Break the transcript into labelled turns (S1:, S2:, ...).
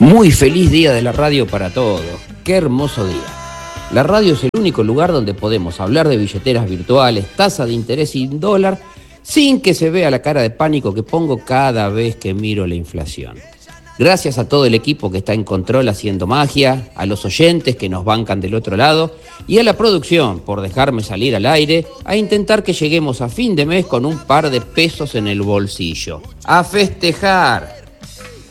S1: Muy feliz día de la radio para todos. Qué hermoso día. La radio es el único lugar donde podemos hablar de billeteras virtuales, tasa de interés sin dólar, sin que se vea la cara de pánico que pongo cada vez que miro la inflación. Gracias a todo el equipo que está en control haciendo magia, a los oyentes que nos bancan del otro lado y a la producción por dejarme salir al aire a intentar que lleguemos a fin de mes con un par de pesos en el bolsillo. ¡A festejar!